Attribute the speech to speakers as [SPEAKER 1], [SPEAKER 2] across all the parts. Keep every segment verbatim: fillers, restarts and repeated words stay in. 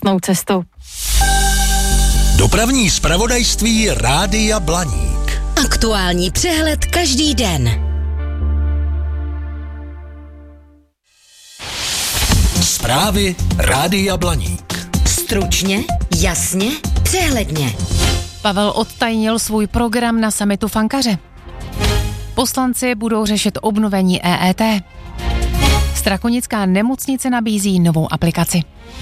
[SPEAKER 1] špatnou cestu.
[SPEAKER 2] Dopravní zpravodajství Rádia Blaník.
[SPEAKER 3] Aktuální přehled každý den.
[SPEAKER 2] Zprávy Rádia Blaník.
[SPEAKER 3] Stručně, jasně, přehledně.
[SPEAKER 1] Pavel odtajnil svůj program na summitu Fankaře. Poslanci budou řešit obnovení E E T. Strakonická nemocnice nabízí novou aplikaci.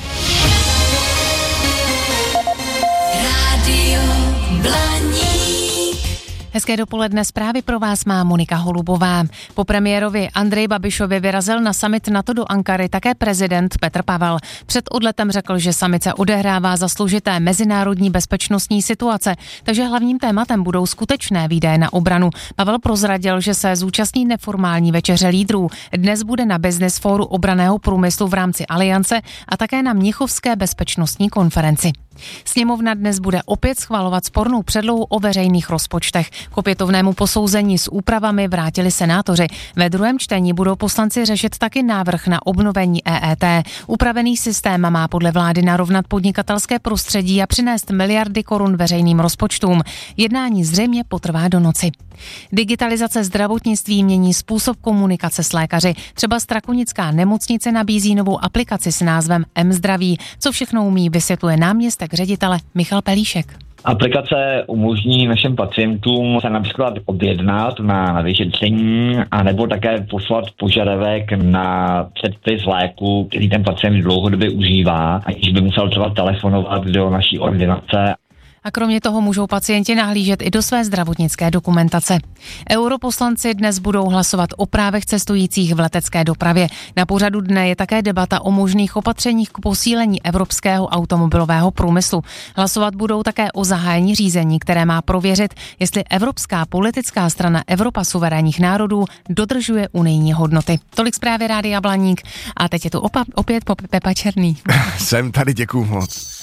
[SPEAKER 3] Rádio Blaník.
[SPEAKER 1] Hezké dopoledne, zprávy pro vás má Monika Holubová. Po premiérovi Andreji Babišovi vyrazil na summit NATO do Ankary také prezident Petr Pavel. Před odletem řekl, že summit se odehrává za složité mezinárodní bezpečnostní situace, takže hlavním tématem budou skutečné výdaje na obranu. Pavel prozradil, že se zúčastní neformální večeře lídrů. Dnes bude na Business Fóru obranného průmyslu v rámci Aliance a také na Mnichovské bezpečnostní konferenci. Sněmovna dnes bude opět schvalovat spornou předlohu o veřejných rozpočtech. K opětovnému posouzení s úpravami vrátili senátoři. Ve druhém čtení budou poslanci řešit taky návrh na obnovení E E T. Upravený systém má podle vlády narovnat podnikatelské prostředí a přinést miliardy korun veřejným rozpočtům. Jednání zřejmě potrvá do noci. Digitalizace zdravotnictví mění způsob komunikace s lékaři. Třeba Strakonická nemocnice nabízí novou aplikaci s názvem mZdraví. Co všechno umí, vysvětluje náměstek ředitele Michal Pelíšek.
[SPEAKER 4] Aplikace umožní našim pacientům se například objednat na, na vyšetření a nebo také poslat požadavek na předpis léku, který ten pacient dlouhodobě užívá, aniž by musel třeba telefonovat do naší ordinace.
[SPEAKER 1] A kromě toho můžou pacienti nahlížet i do své zdravotnické dokumentace. Europoslanci dnes budou hlasovat o právech cestujících v letecké dopravě. Na pořadu dne je také debata o možných opatřeních k posílení evropského automobilového průmyslu. Hlasovat budou také o zahájení řízení, které má prověřit, jestli evropská politická strana Evropa suverénních národů dodržuje unijní hodnoty. Tolik zprávy Rádia Blaník a teď je tu opa- opět Pepa Černý.
[SPEAKER 5] Jsem tady, děkuju moc.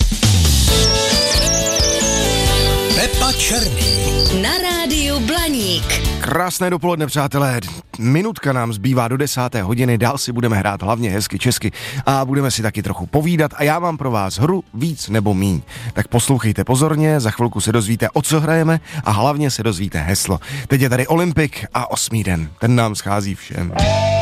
[SPEAKER 2] Pepa Černý.
[SPEAKER 3] Na rádiu Blaník.
[SPEAKER 5] Krásné dopoledne, přátelé. Minutka nám zbývá do desáté hodiny, dál si budeme hrát hlavně hezky česky a budeme si taky trochu povídat a já mám pro vás hru víc nebo míň. Tak poslouchejte pozorně, za chvilku se dozvíte, o co hrajeme a hlavně se dozvíte heslo. Teď je tady Olympik a osmý den, ten nám schází všem.